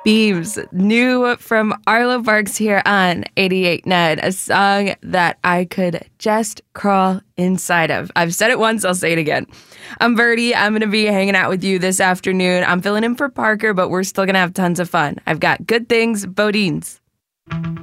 Beams, new from Arlo Parks here on 88.9, a song that I could just crawl inside of. I've said it once, I'll say it again. I'm Birdie. I'm going to be hanging out with you this afternoon. I'm filling in for Parker, but we're still going to have tons of fun. I've got Good Things, Bodines.